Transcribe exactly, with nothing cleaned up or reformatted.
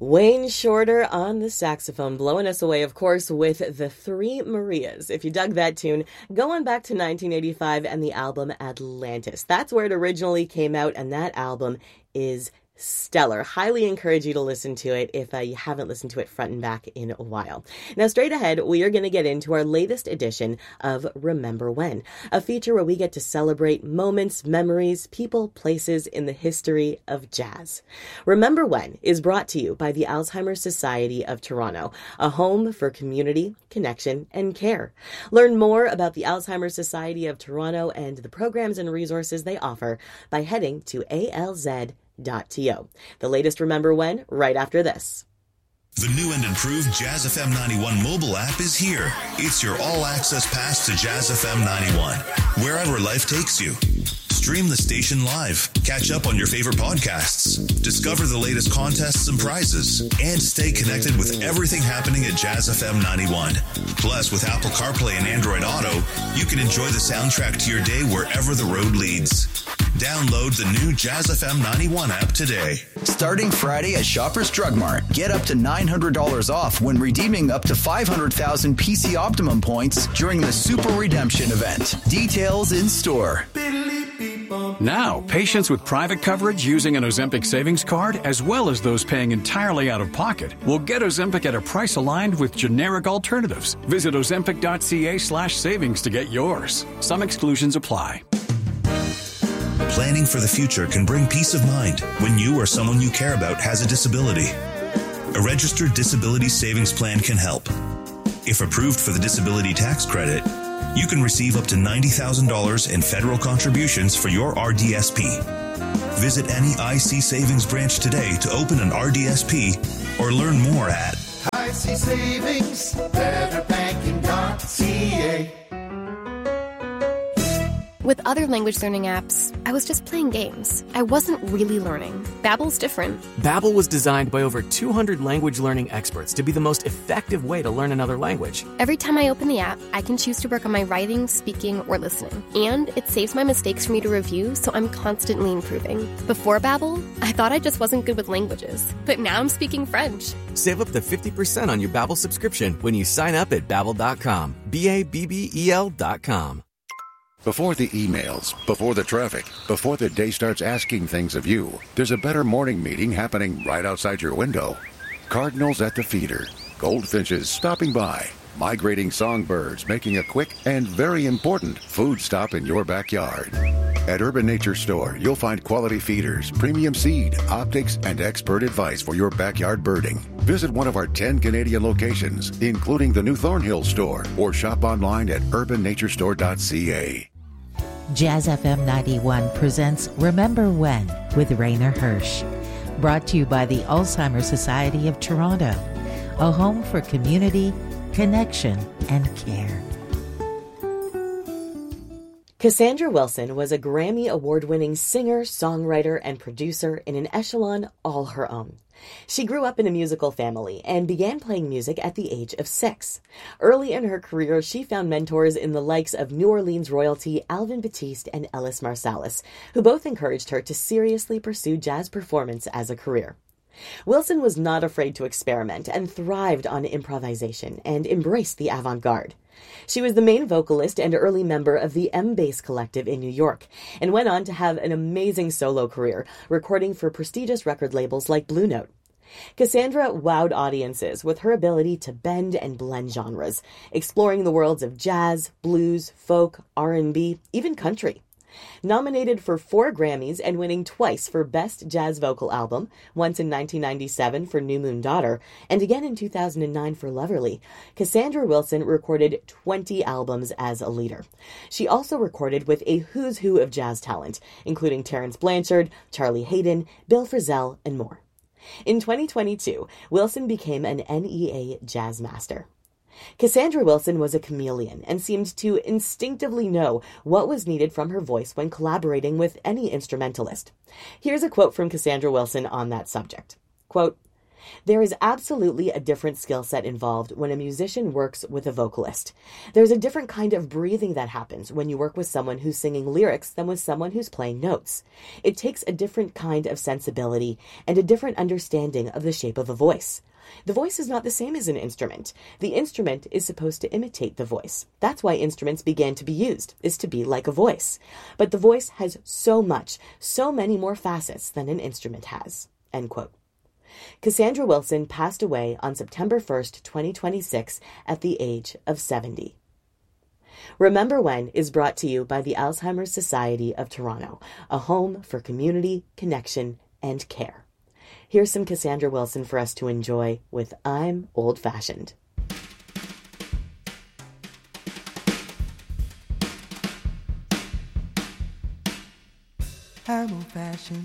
Wayne Shorter on the saxophone, blowing us away, of course, with The Three Marias. If you dug that tune, go on back to nineteen eighty-five and the album Atlantis. That's where it originally came out, and that album is stellar. Highly encourage you to listen to it if uh, you haven't listened to it front and back in a while. Now, straight ahead, we are going to get into our latest edition of Remember When, a feature where we get to celebrate moments, memories, people, places in the history of jazz. Remember When is brought to you by the Alzheimer's Society of Toronto, a home for community, connection, and care. Learn more about the Alzheimer's Society of Toronto and the programs and resources they offer by heading to A L Z dot T O. The latest Remember When, right after this. The new and improved Jazz F M ninety-one mobile app is here. It's your all-access pass to Jazz F M ninety-one, wherever life takes you. Stream the station live, catch up on your favorite podcasts, discover the latest contests and prizes, and stay connected with everything happening at Jazz F M ninety-one. Plus, with Apple CarPlay and Android Auto, you can enjoy the soundtrack to your day wherever the road leads. Download the new Jazz F M ninety-one app today. Starting Friday at Shoppers Drug Mart, get up to nine hundred dollars off when redeeming up to five hundred thousand P C Optimum points during the Super Redemption event. Details in store. Now, patients with private coverage using an Ozempic savings card, as well as those paying entirely out of pocket, will get Ozempic at a price aligned with generic alternatives. Visit ozempic.ca slash savings to get yours. Some exclusions apply. Planning for the future can bring peace of mind when you or someone you care about has a disability. A registered disability savings plan can help. If approved for the disability tax credit, you can receive up to ninety thousand dollars in federal contributions for your R D S P. Visit any I C Savings branch today to open an R D S P or learn more at I C Savings, better banking dot C A. With other language learning apps, I was just playing games. I wasn't really learning. Babbel's different. Babbel was designed by over two hundred language learning experts to be the most effective way to learn another language. Every time I open the app, I can choose to work on my writing, speaking, or listening. And it saves my mistakes for me to review, so I'm constantly improving. Before Babbel, I thought I just wasn't good with languages. But now I'm speaking French. Save up to fifty percent on your Babbel subscription when you sign up at babbel dot com. B A B B E L dot com. Before the emails, before the traffic, before the day starts asking things of you, there's a better morning meeting happening right outside your window. Cardinals at the feeder, goldfinches stopping by, migrating songbirds making a quick and very important food stop in your backyard. At Urban Nature Store, you'll find quality feeders, premium seed, optics, and expert advice for your backyard birding. Visit one of our ten Canadian locations, including the new Thornhill store, or shop online at urban nature store dot C A. Jazz F M ninety-one presents Remember When with Rainer Hirsch. Brought to you by the Alzheimer's Society of Toronto, a home for community, connection, and care. Cassandra Wilson was a Grammy Award-winning singer, songwriter, and producer in an echelon all her own. She grew up in a musical family and began playing music at the age of six. Early in her career, she found mentors in the likes of New Orleans royalty Alvin Batiste and Ellis Marsalis, who both encouraged her to seriously pursue jazz performance as a career. Wilson was not afraid to experiment and thrived on improvisation and embraced the avant-garde. She was the main vocalist and early member of the M-Bass Collective in New York, and went on to have an amazing solo career, recording for prestigious record labels like Blue Note. Cassandra wowed audiences with her ability to bend and blend genres, exploring the worlds of jazz, blues, folk, R and B, even country. Nominated for four Grammys and winning twice for Best Jazz Vocal Album, once in nineteen ninety-seven for New Moon Daughter, and again in two thousand nine for Loverly, Cassandra Wilson recorded twenty albums as a leader. She also recorded with a who's who of jazz talent, including Terence Blanchard, Charlie Haydn, Bill Frisell, and more. In twenty twenty-two, Wilson became an N E A Jazz Master. Cassandra Wilson was a chameleon and seemed to instinctively know what was needed from her voice when collaborating with any instrumentalist. Here's a quote from Cassandra Wilson on that subject. Quote, There is absolutely a different skill set involved when a musician works with a vocalist. There's a different kind of breathing that happens when you work with someone who's singing lyrics than with someone who's playing notes. It takes a different kind of sensibility and a different understanding of the shape of a voice. The voice is not the same as an instrument. The instrument is supposed to imitate the voice. That's why instruments began to be used, is to be like a voice. But the voice has so much, so many more facets than an instrument has." End quote. Cassandra Wilson passed away on September first, twenty twenty-six, at the age of seventy. Remember When is brought to you by the Alzheimer's Society of Toronto, a home for community, connection, and care. Here's some Cassandra Wilson for us to enjoy with I'm Old Fashioned. I'm old fashioned.